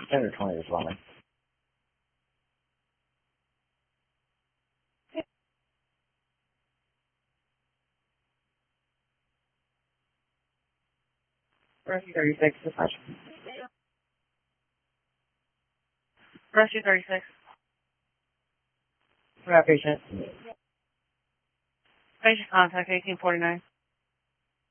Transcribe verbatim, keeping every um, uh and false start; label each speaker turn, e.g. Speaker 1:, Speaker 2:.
Speaker 1: Center twenty responding.
Speaker 2: Rescue thirty-six, dispatch. Rescue thirty-six.
Speaker 1: We got patient.
Speaker 2: Patient contact eighteen forty-nine.